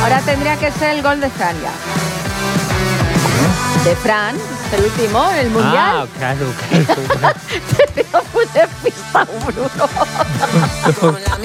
Ahora tendría que ser el gol de Fran ya. De Fran, el último, en el Mundial. Ah, claro. Te veo muy despistado, Bruno. Con la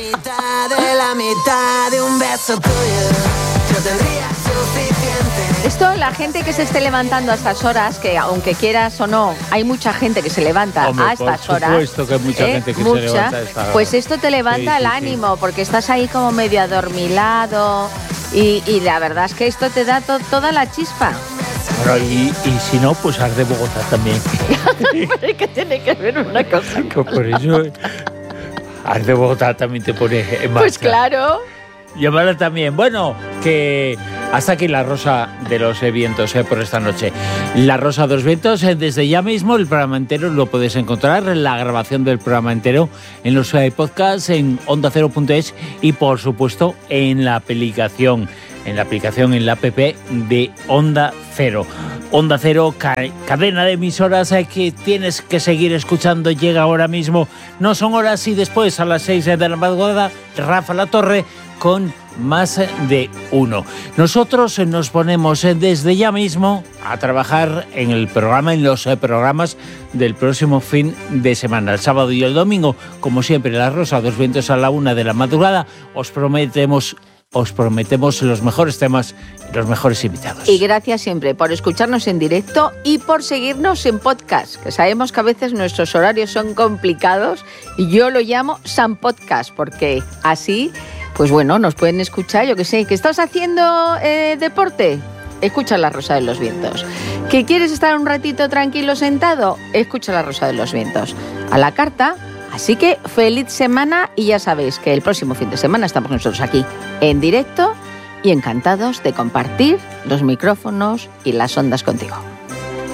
mitad de un beso tuyo, yo tendría suficiente. Esto, la gente que se esté levantando a estas horas, que aunque quieras o no, hay mucha gente que se levanta a estas horas. Por supuesto que hay mucha gente que se levanta a esta hora. Pues esto te levanta el ánimo, porque estás ahí como medio adormilado y la verdad es que esto te da toda la chispa. Bueno, y si no, pues Arde Bogotá también. Pero ¿qué tiene que ver una cosa? Por eso Arde Bogotá también te pone en marcha. Pues claro. Llámala también. Bueno, que hasta aquí la Rosa de los Vientos por esta noche. La Rosa de los Vientos, desde ya mismo, el programa entero lo puedes encontrar, la grabación del programa entero en los podcasts, en ondacero.es y, por supuesto, en la aplicación, en la app de Onda Cero. Onda Cero, cadena de emisoras que tienes que seguir escuchando. Llega ahora mismo, no son horas y después a las 6 de la madrugada, Rafa La Torre con Más de Uno. Nosotros nos ponemos desde ya mismo a trabajar en el programa, en los programas del próximo fin de semana, el sábado y el domingo. Como siempre, La Rosa de los Vientos a la 1 de la madrugada. Os prometemos los mejores temas y los mejores invitados. Y gracias siempre por escucharnos en directo y por seguirnos en podcast, que sabemos que a veces nuestros horarios son complicados y yo lo llamo San Podcast, porque así, pues bueno, nos pueden escuchar, yo que sé, ¿que estás haciendo deporte? Escucha La Rosa de los Vientos. ¿Que quieres estar un ratito tranquilo sentado? Escucha La Rosa de los Vientos. A la carta. Así que feliz semana y ya sabéis que el próximo fin de semana estamos nosotros aquí en directo y encantados de compartir los micrófonos y las ondas contigo.